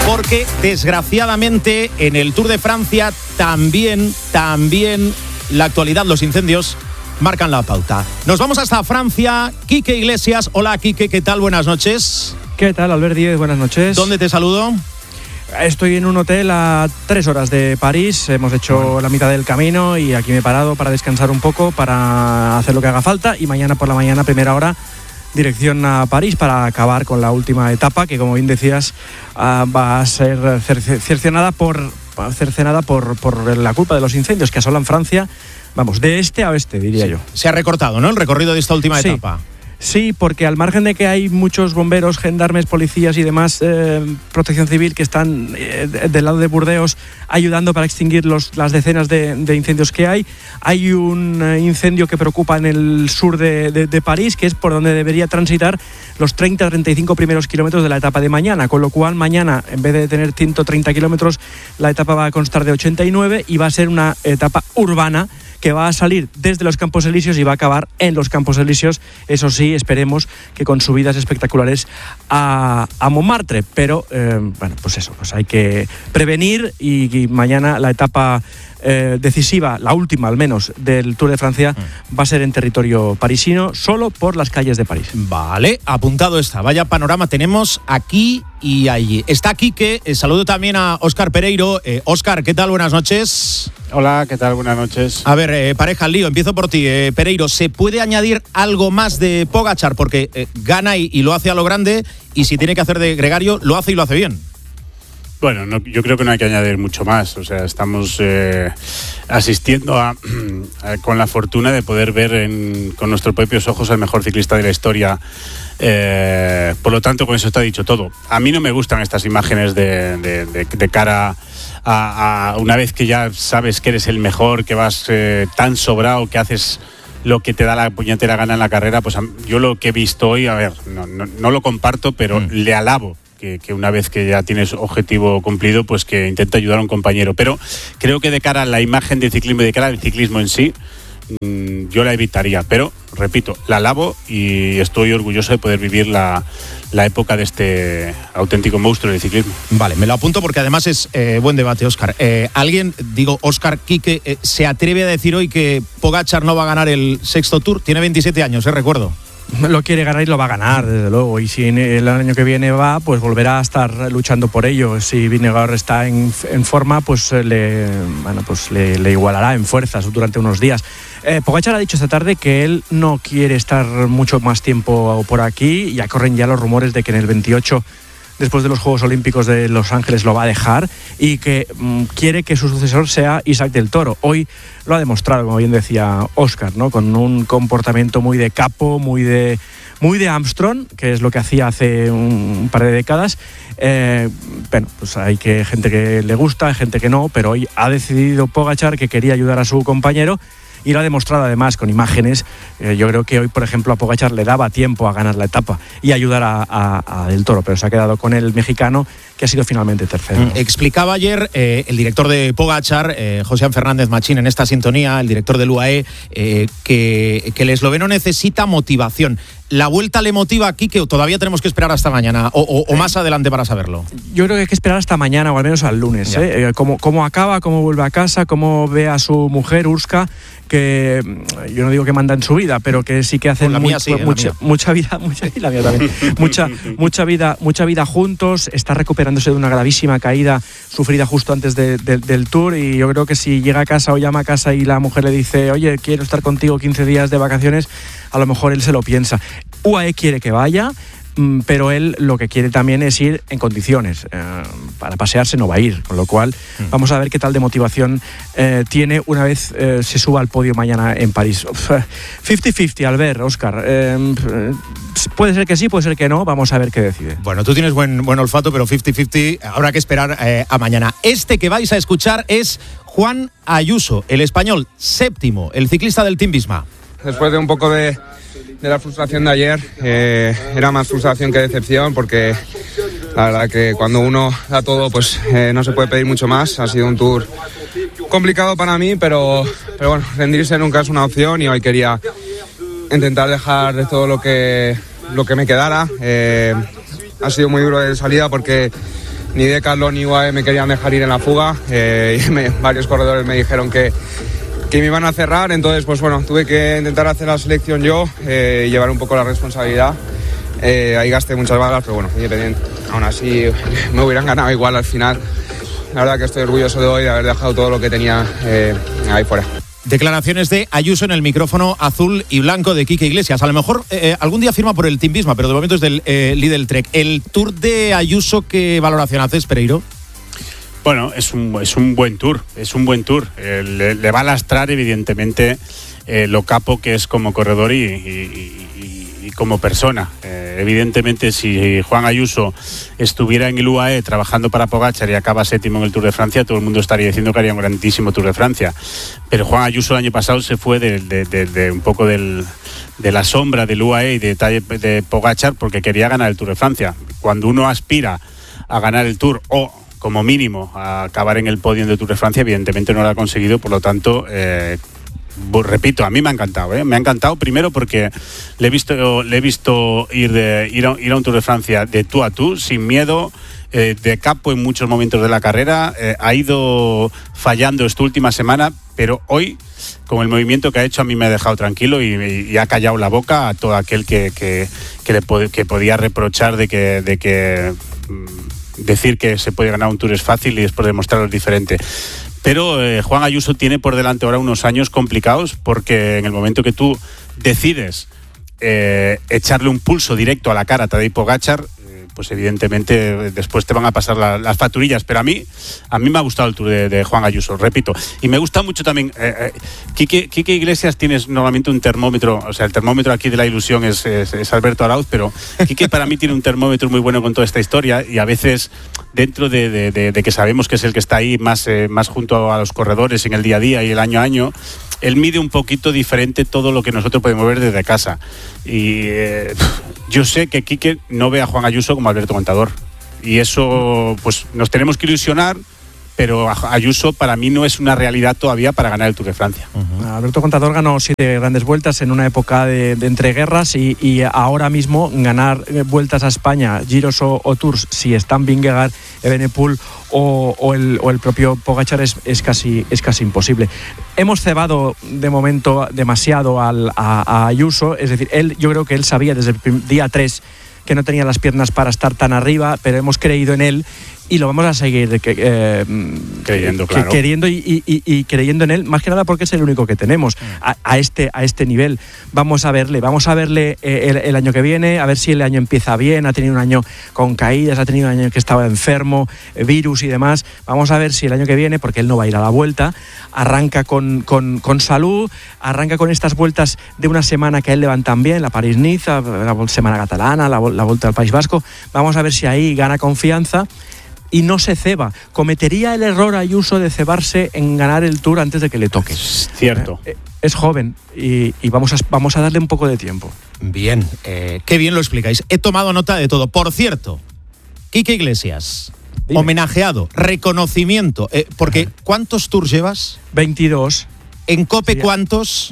porque desgraciadamente en el Tour de Francia también la actualidad, los incendios marcan la pauta. Nos vamos hasta Francia. Quique Iglesias. Hola, Quique, ¿qué tal? Buenas noches. ¿Qué tal, Albert Díez? Buenas noches. ¿Dónde te saludo? Estoy en un hotel a 3 horas de París. Hemos hecho la mitad del camino y aquí me he parado para descansar un poco, para hacer lo que haga falta, y mañana por la mañana, primera hora, dirección a París para acabar con la última etapa, que como bien decías va a ser cercenada por la culpa de los incendios que asolan Francia, vamos, de este a oeste, diría yo. Se ha recortado, ¿no?, el recorrido de esta última etapa. Sí, porque al margen de que hay muchos bomberos, gendarmes, policías y demás, protección civil, que están del lado de Burdeos ayudando para extinguir las decenas de incendios que hay un incendio que preocupa en el sur de París, que es por donde debería transitar los 30-35 primeros kilómetros de la etapa de mañana, con lo cual mañana, en vez de tener 130 kilómetros, la etapa va a constar de 89 y va a ser una etapa urbana que va a salir desde los Campos Elíseos y va a acabar en los Campos Elíseos. Eso sí, esperemos que con subidas espectaculares a Montmartre, pero bueno, pues eso, pues hay que prevenir y mañana la etapa decisiva, la última al menos, del Tour de Francia va a ser en territorio parisino, solo por las calles de París. Vale, apuntado está. Vaya panorama tenemos aquí y allí. Está aquí que saludo también a Óscar Pereiro. Óscar, ¿qué tal? Buenas noches. Hola, ¿qué tal? Buenas noches. A ver, pareja al lío, empiezo por ti, Pereiro. ¿Se puede añadir algo más de Pogačar? Porque gana y lo hace a lo grande, y si tiene que hacer de gregario, lo hace y lo hace bien. Bueno, yo creo que no hay que añadir mucho más. O sea, estamos asistiendo con la fortuna de poder ver con nuestros propios ojos al mejor ciclista de la historia. Por lo tanto, con eso está dicho todo. A mí no me gustan estas imágenes de cara a una vez que ya sabes que eres el mejor, que vas tan sobrado, que haces lo que te da la puñetera gana en la carrera. Pues yo lo que he visto hoy, a ver, no lo comparto, pero le alabo. Que una vez que ya tienes objetivo cumplido, pues que intenta ayudar a un compañero. Pero creo que de cara a la imagen del ciclismo y de cara al ciclismo en sí, yo la evitaría. Pero, repito, la alabo y estoy orgulloso de poder vivir la época de este auténtico monstruo del ciclismo. Vale, me lo apunto porque además es buen debate, Óscar. Óscar Quique, ¿se atreve a decir hoy que Pogačar no va a ganar el sexto Tour? Tiene 27 años, recuerdo. Lo quiere ganar y lo va a ganar, desde luego. Y si el año que viene va, pues volverá a estar luchando por ello. Si Vingegaard está en forma, pues le igualará en fuerzas durante unos días. Pogačar ha dicho esta tarde que él no quiere estar mucho más tiempo por aquí. Ya corren los rumores de que en el 28, después de los Juegos Olímpicos de Los Ángeles, lo va a dejar y que quiere que su sucesor sea Isaac del Toro. Hoy lo ha demostrado, como bien decía Óscar, ¿no?, con un comportamiento muy de capo, muy de Armstrong, que es lo que hacía hace un par de décadas. Bueno, pues hay gente que le gusta, gente que no, pero hoy ha decidido Pogačar que quería ayudar a su compañero. Y lo ha demostrado además con imágenes. Yo creo que hoy, por ejemplo, a Pogačar le daba tiempo a ganar la etapa y ayudar a Del Toro, pero se ha quedado con el mexicano, que ha sido finalmente tercero. Explicaba ayer el director de Pogačar, José Fernández Machín, en esta sintonía, el director del UAE, que el esloveno necesita motivación. ¿La vuelta le motiva aquí, que todavía tenemos que esperar hasta mañana o más adelante para saberlo? Yo creo que hay que esperar hasta mañana o al menos al lunes. Cómo acaba, cómo vuelve a casa, cómo ve a su mujer, Urska, que yo no digo que manda en su vida, pero que sí que hacen mucha vida juntos. Está recuperándose de una gravísima caída sufrida justo antes del Tour, y yo creo que si llega a casa o llama a casa y la mujer le dice, oye, quiero estar contigo 15 días de vacaciones, a lo mejor él se lo piensa. UAE quiere que vaya, pero él lo que quiere también es ir en condiciones. Para pasearse no va a ir, con lo cual vamos a ver qué tal de motivación tiene una vez se suba al podio mañana en París. 50-50, Albert, Óscar. Puede ser que sí, puede ser que no, vamos a ver qué decide. Bueno, tú tienes buen olfato, pero 50-50 habrá que esperar a mañana. Este que vais a escuchar es Juan Ayuso, el español, séptimo, el ciclista del Team Visma. Después de un poco de la frustración de ayer, era más frustración que decepción, porque la verdad que cuando uno da todo, pues no se puede pedir mucho más. Ha sido un Tour complicado para mí, pero bueno, rendirse nunca es una opción, y hoy quería intentar dejar de todo lo que me quedara. Ha sido muy duro de salida porque ni Decathlon ni UAE me querían dejar ir en la fuga. Varios corredores me dijeron que me iban a cerrar, entonces pues bueno, tuve que intentar hacer la selección yo y llevar un poco la responsabilidad. Ahí gasté muchas balas, pero bueno, independiente, aún así me hubieran ganado igual al final. La verdad que estoy orgulloso de hoy de haber dejado todo lo que tenía ahí fuera. Declaraciones de Ayuso en el micrófono azul y blanco de Quique Iglesias. A lo mejor algún día firma por el Team Visma, pero de momento es del Lidl Trek. ¿El Tour de Ayuso qué valoración haces, Pereiro? Bueno, es un buen tour, le va a lastrar evidentemente lo capo que es como corredor y como persona. Evidentemente, si Juan Ayuso estuviera en el UAE trabajando para Pogačar y acaba séptimo en el Tour de Francia, todo el mundo estaría diciendo que haría un grandísimo Tour de Francia. Pero Juan Ayuso el año pasado se fue de un poco de la sombra del UAE y de Pogačar porque quería ganar el Tour de Francia. Cuando uno aspira a ganar el Tour o como mínimo a acabar en el podio del Tour de Francia, evidentemente no lo ha conseguido, por lo tanto, repito, a mí me ha encantado, me ha encantado primero porque le he visto ir a un Tour de Francia de tú a tú, sin miedo, de capo en muchos momentos de la carrera, ha ido fallando esta última semana, pero hoy, con el movimiento que ha hecho, a mí me ha dejado tranquilo y ha callado la boca a todo aquel que podía reprochar de que decir que se puede ganar un Tour es fácil y después demostrarlo es diferente. Pero Juan Ayuso tiene por delante ahora unos años complicados porque en el momento que tú decides echarle un pulso directo a la cara a Tadej Pogačar, pues evidentemente después te van a pasar las facturillas. Pero a mí me ha gustado el Tour de Juan Ayuso, repito. Y me gusta mucho también, Quique Iglesias tienes normalmente un termómetro, o sea, el termómetro aquí de la ilusión es Alberto Arauz, pero Quique para mí tiene un termómetro muy bueno con toda esta historia y a veces dentro de que sabemos que es el que está ahí más junto a los corredores en el día a día y el año a año, él mide un poquito diferente todo lo que nosotros podemos ver desde casa. Y yo sé que Quique no ve a Juan Ayuso como Alberto Contador. Y eso, pues nos tenemos que ilusionar, pero Ayuso para mí no es una realidad todavía para ganar el Tour de Francia. Alberto Contador ganó 7 grandes vueltas en una época de entreguerras y ahora mismo ganar vueltas a España, Giros o Tours, si están Vingegaard, Evenepoel o el propio Pogačar es casi imposible. Hemos cebado de momento demasiado a Ayuso, es decir, yo creo que él sabía desde el día 3 que no tenía las piernas para estar tan arriba, pero hemos creído en él y lo vamos a seguir creyendo, claro. Queriendo y creyendo en él, más que nada porque es el único que tenemos a este nivel. Vamos a verle el año que viene, a ver si el año empieza bien. Ha tenido un año con caídas, ha tenido un año que estaba enfermo, virus y demás. Vamos a ver si el año que viene, porque él no va a ir a la Vuelta, arranca con salud, arranca con estas vueltas de una semana que a él le van tan bien, la París-Niza, la semana catalana, la Vuelta al País Vasco. Vamos a ver si ahí gana confianza y no se ceba. Cometería el error Ayuso de cebarse en ganar el Tour antes de que le toque. Cierto. Es joven y vamos a darle un poco de tiempo. Bien, qué bien lo explicáis. He tomado nota de todo. Por cierto, Quique Iglesias, dime. Homenajeado, reconocimiento, porque ¿cuántos tours llevas? 22. ¿En COPE sí. ¿Cuántos?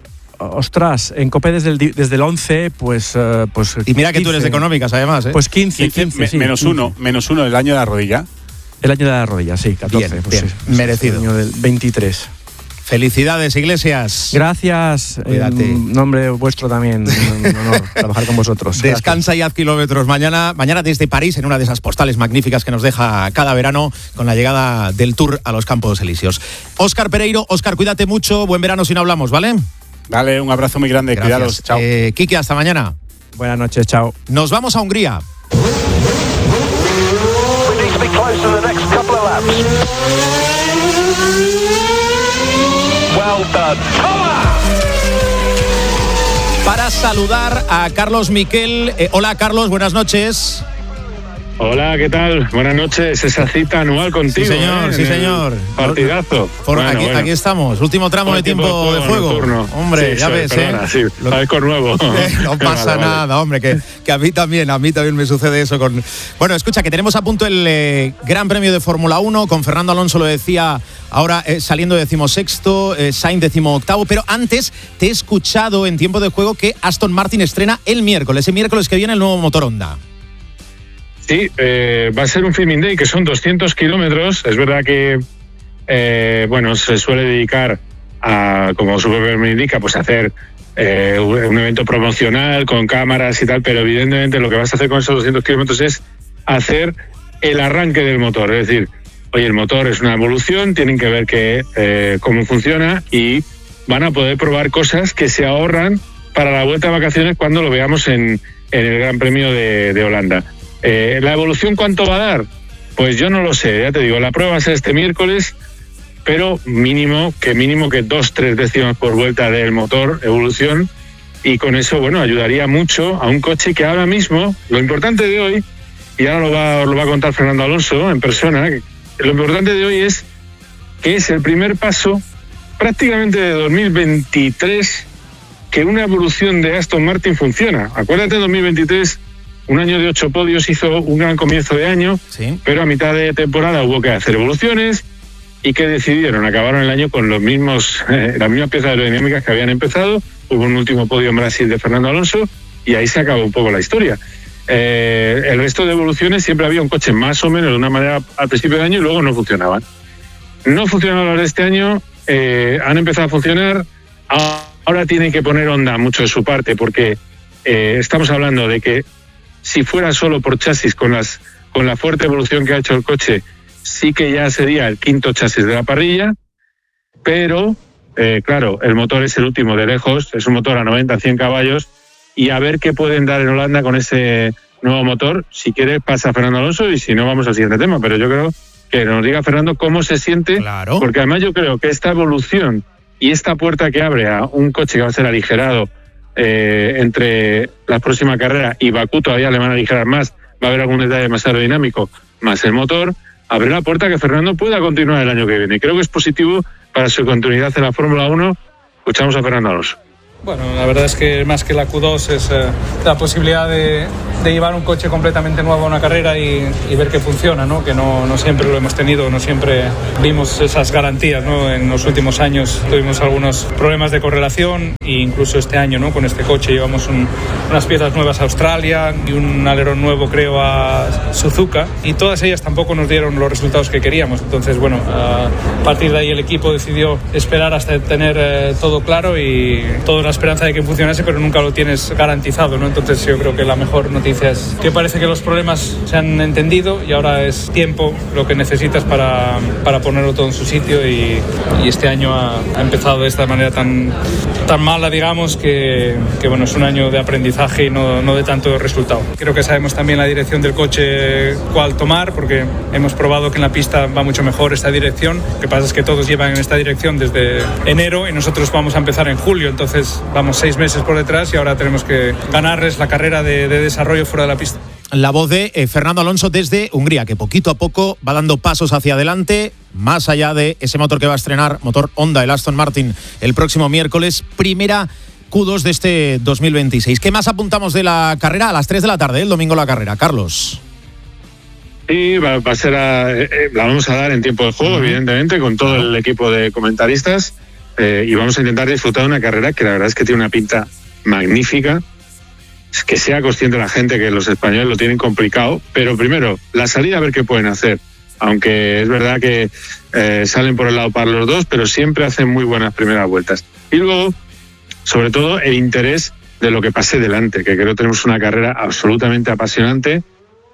Ostras, en COPE desde el 11, pues y mira que 15. Tú eres de económicas, además, ¿eh? Pues 15 sí, menos 1 el año de la rodilla. El año de la rodilla, sí, 14. Bien, pues bien, sí, merecido. El año del 23. Felicidades, Iglesias. Gracias. Cuídate. En nombre vuestro también, un honor trabajar con vosotros. Descansa Gracias. Y haz kilómetros. Mañana desde París, en una de esas postales magníficas que nos deja cada verano con la llegada del Tour a los Campos Elíseos. Óscar Pereiro, Óscar, cuídate mucho. Buen verano si no hablamos, ¿vale? Dale, un abrazo muy grande. Gracias. Cuidados. Chao. Quique, hasta mañana. Buenas noches, chao. Nos vamos a Hungría. Para saludar a Carlos Miquel. Hola, Carlos, buenas noches. Hola, ¿qué tal? Buenas noches. Esa cita anual contigo. Sí, señor, sí, señor. Partidazo. Aquí estamos. Último tramo de tiempo de juego. Hombre, sí, ya ves, perdona, sí, algo nuevo. No pasa nada, hombre, que a mí también me sucede eso con... Bueno, escucha, que tenemos a punto el Gran Premio de Fórmula 1, con Fernando Alonso, lo decía ahora, saliendo 16º, Sainz 18º, pero antes te he escuchado en tiempo de juego que Aston Martin estrena el miércoles que viene el nuevo motor Honda. Sí, va a ser un filming day que son 200 kilómetros. Es verdad que, se suele dedicar a, como su propio nombre indica, pues a hacer un evento promocional con cámaras y tal, pero evidentemente lo que vas a hacer con esos 200 kilómetros es hacer el arranque del motor. Es decir, oye, el motor es una evolución, tienen que ver cómo funciona y van a poder probar cosas que se ahorran para la vuelta de vacaciones cuando lo veamos en el Gran Premio de Holanda. ¿La evolución cuánto va a dar? Pues yo no lo sé, ya te digo, la prueba va a ser este miércoles, pero mínimo que 2-3 décimas por vuelta del motor, evolución, y con eso, ayudaría mucho a un coche que ahora mismo, lo importante de hoy, y ahora lo va a contar Fernando Alonso en persona, lo importante de hoy es que es el primer paso prácticamente de 2023 que una evolución de Aston Martin funciona. Acuérdate, 2023, un año de 8 podios, hizo un gran comienzo de año, sí, pero a mitad de temporada hubo que hacer evoluciones y que decidieron, acabaron el año con las mismas piezas aerodinámicas que habían empezado. Hubo un último podio en Brasil de Fernando Alonso y ahí se acabó un poco la historia. El resto de evoluciones siempre había un coche más o menos de una manera al principio del año y luego no funcionaban. No funcionaban las de este año, han empezado a funcionar. Ahora tienen que poner Honda mucho de su parte porque estamos hablando de que si fuera solo por chasis con la fuerte evolución que ha hecho el coche, sí que ya sería el quinto chasis de la parrilla, pero claro, el motor es el último de lejos, es un motor a 90-100 caballos y a ver qué pueden dar en Holanda con ese nuevo motor. Si quieres pasa Fernando Alonso y si no vamos al siguiente tema, pero yo creo que nos diga Fernando cómo se siente, claro, porque además yo creo que esta evolución y esta puerta que abre a un coche que va a ser aligerado entre la próxima carrera y Bakú todavía le van a aligerar más, va a haber algún detalle más aerodinámico, más el motor, abre la puerta a que Fernando pueda continuar el año que viene. Creo que es positivo para su continuidad en la Fórmula 1. Escuchamos a Fernando Alonso. Bueno, la verdad es que más que la Q2 es la posibilidad de llevar un coche completamente nuevo a una carrera y ver que funciona, ¿no? Que no siempre lo hemos tenido, no siempre vimos esas garantías, ¿no? En los últimos años tuvimos algunos problemas de correlación e incluso este año, ¿no? Con este coche llevamos unas piezas nuevas a Australia y un alerón nuevo, creo, a Suzuka, y todas ellas tampoco nos dieron los resultados que queríamos. Entonces, a partir de ahí el equipo decidió esperar hasta tener todo claro y toda la esperanza de que funcionase, pero nunca lo tienes garantizado, ¿no? Entonces yo creo que la mejor noticia es que parece que los problemas se han entendido y ahora es tiempo lo que necesitas para ponerlo todo en su sitio y este año ha empezado de esta manera tan mala, digamos, que es un año de aprendizaje y no de tanto resultado. Creo que sabemos también la dirección del coche cuál tomar, porque hemos probado que en la pista va mucho mejor esta dirección. Lo que pasa es que todos llevan en esta dirección desde enero y nosotros vamos a empezar en julio, entonces vamos 6 meses por detrás y ahora tenemos que ganarles la carrera de desarrollo fuera de la pista. La voz de Fernando Alonso desde Hungría, que poquito a poco va dando pasos hacia adelante, más allá de ese motor que va a estrenar, motor Honda, el Aston Martin, el próximo miércoles, primera Q2 de este 2026. ¿Qué más apuntamos de la carrera? A las 3 de la tarde, el domingo la carrera. Carlos. Sí, va a ser la vamos a dar en tiempo de juego, evidentemente, con todo el equipo de comentaristas. Y vamos a intentar disfrutar de una carrera que la verdad es que tiene una pinta magnífica. Es que sea consciente la gente que los españoles lo tienen complicado, pero primero, la salida a ver qué pueden hacer. Aunque es verdad que salen por el lado para los dos, pero siempre hacen muy buenas primeras vueltas. Y luego, sobre todo, el interés de lo que pase delante, que creo que tenemos una carrera absolutamente apasionante.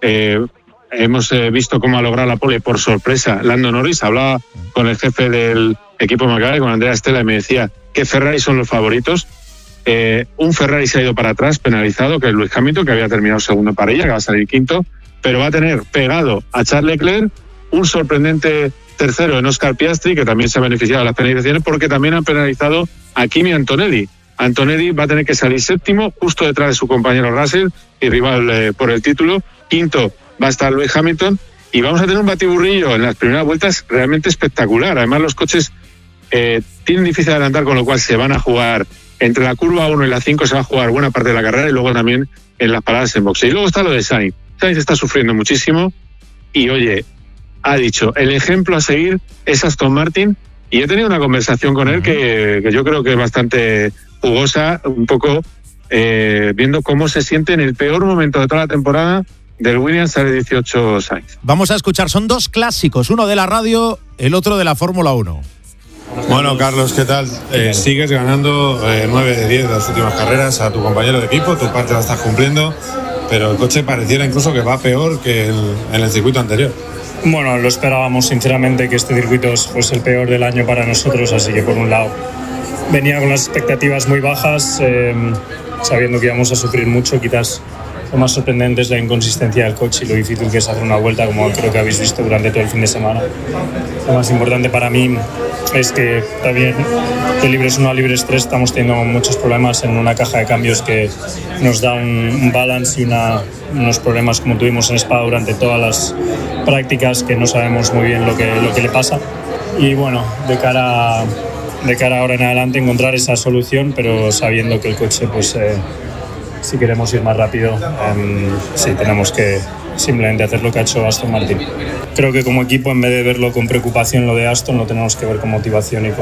Hemos visto cómo ha logrado la pole por sorpresa Lando Norris. Hablaba con el jefe del equipo McLaren, con Andrea Stella, y me decía que Ferrari son los favoritos. Un Ferrari se ha ido para atrás, penalizado, que es Lewis Hamilton, que había terminado segundo para ella, que va a salir quinto, pero va a tener pegado a Charles Leclerc un sorprendente tercero en Oscar Piastri, que también se ha beneficiado de las penalizaciones, porque también han penalizado a Kimi Antonelli. Antonelli va a tener que salir séptimo, justo detrás de su compañero Russell y rival por el título. Quinto va a estar Lewis Hamilton y vamos a tener un batiburrillo en las primeras vueltas realmente espectacular. Además, los coches tienen difícil adelantar, con lo cual se van a jugar entre la curva 1 y la 5, se va a jugar buena parte de la carrera y luego también en las paradas en boxe. Y luego está lo de Sainz. Sainz está sufriendo muchísimo y, oye, ha dicho, el ejemplo a seguir es Aston Martin, y he tenido una conversación con él que yo creo que es bastante jugosa, un poco viendo cómo se siente en el peor momento de toda la temporada, del Williams sale 18 Sainz. Vamos a escuchar, son dos clásicos, uno de la radio, el otro de la Fórmula 1. Bueno, Carlos, ¿qué tal? Sigues ganando 9 de 10 de las últimas carreras a tu compañero de equipo, tu parte la estás cumpliendo, pero el coche pareciera incluso que va peor que en el circuito anterior. Bueno, lo esperábamos sinceramente que este circuito fuese el peor del año para nosotros, así que por un lado venía con las expectativas muy bajas, sabiendo que íbamos a sufrir mucho. Quizás lo más sorprendente es la inconsistencia del coche y lo difícil que es hacer una vuelta, como creo que habéis visto durante todo el fin de semana. Lo más importante para mí es que también de libres 1 a libres 3 estamos teniendo muchos problemas en una caja de cambios que nos da un balance y unos problemas como tuvimos en Spa durante todas las prácticas, que no sabemos muy bien lo que le pasa. Y bueno, de cara ahora en adelante encontrar esa solución, pero sabiendo que el coche, pues si queremos ir más rápido, sí tenemos que simplemente hacer lo que ha hecho Aston Martin. Creo que como equipo, en vez de verlo con preocupación lo de Aston, lo tenemos que ver con motivación y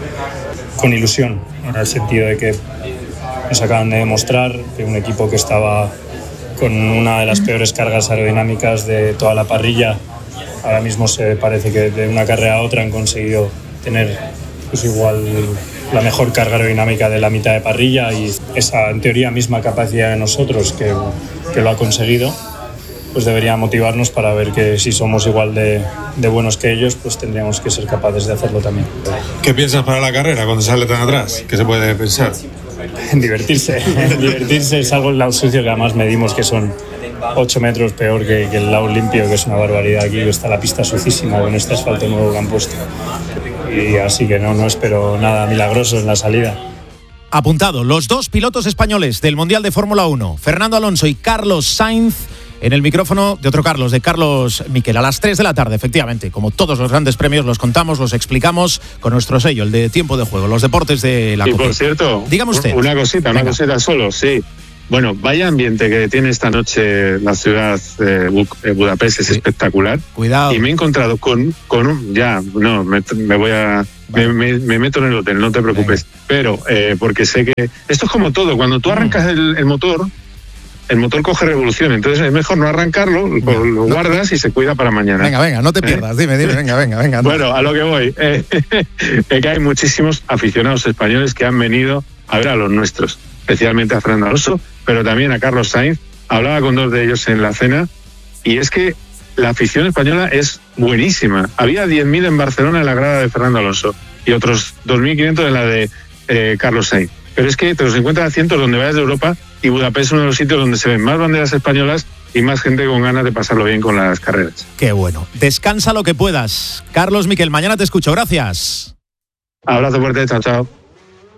con ilusión, en el sentido de que nos acaban de demostrar que un equipo que estaba con una de las peores cargas aerodinámicas de toda la parrilla, ahora mismo se parece que de una carrera a otra han conseguido tener pues igual la mejor carga aerodinámica de la mitad de parrilla, y esa en teoría misma capacidad de nosotros que lo ha conseguido, pues debería motivarnos para ver que si somos igual de buenos que ellos, pues tendríamos que ser capaces de hacerlo también. ¿Qué piensas para la carrera cuando sale tan atrás? ¿Qué se puede pensar? Divertirse es algo en lado sucio, que además medimos que son 8 metros peor que el lado limpio, que es una barbaridad. Aquí está la pista sucísima con este asfalto nuevo que han puesto, y así que no espero nada milagroso en la salida. Apuntado, los dos pilotos españoles del Mundial de Fórmula 1, Fernando Alonso y Carlos Sainz, en el micrófono de otro Carlos, de Carlos Miquel, a las 3 de la tarde, efectivamente. Como todos los grandes premios, los contamos, los explicamos con nuestro sello, el de Tiempo de Juego, los deportes de la COPE. Y por cierto, dígame usted. Una cosita solo, sí. Bueno, vaya ambiente que tiene esta noche la ciudad de Budapest, es espectacular. Cuidado. Y me he encontrado con un... Ya, no, me meto en el hotel, no te preocupes. Venga. Pero, porque sé que... Esto es como todo, cuando tú arrancas el motor coge revolución, entonces es mejor no arrancarlo, lo guardas y se cuida para mañana. Venga, no te pierdas, dime, venga. Bueno, a lo que voy, que hay muchísimos aficionados españoles que han venido a ver a los nuestros, especialmente a Fernando Alonso, pero también a Carlos Sainz. Hablaba con dos de ellos en la cena, y es que la afición española es buenísima. Había 10.000 en Barcelona en la grada de Fernando Alonso y otros 2.500 en la de Carlos Sainz. Pero es que te los encuentras a cientos donde vayas de Europa, y Budapest es uno de los sitios donde se ven más banderas españolas y más gente con ganas de pasarlo bien con las carreras. Qué bueno. Descansa lo que puedas. Carlos Miquel, mañana te escucho. Gracias. Abrazo fuerte, chao.